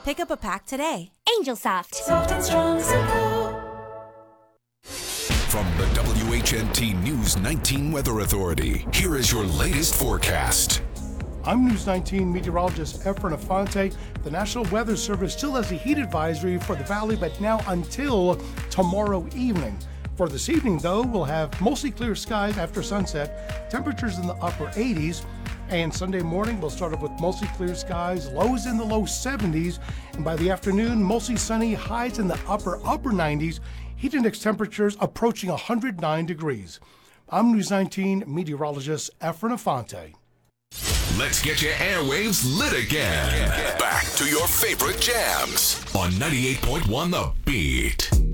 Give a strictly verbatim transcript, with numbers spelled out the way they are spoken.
Pick up a pack today. Angel Soft. Soft and strong, simple. From the W H N T News nineteen Weather Authority, here is your latest forecast. I'm News nineteen meteorologist Efren Afante. The National Weather Service still has a heat advisory for the valley, but now until tomorrow evening. For this evening, though, we'll have mostly clear skies after sunset, temperatures in the upper eighties. And Sunday morning, we'll start off with mostly clear skies, lows in the low seventies. And by the afternoon, mostly sunny, highs in the upper, upper nineties. Heat index temperatures approaching one hundred nine degrees. I'm News nineteen meteorologist Efren Afante. Let's get your airwaves lit again. Back to your favorite jams on ninety-eight point one The Beat.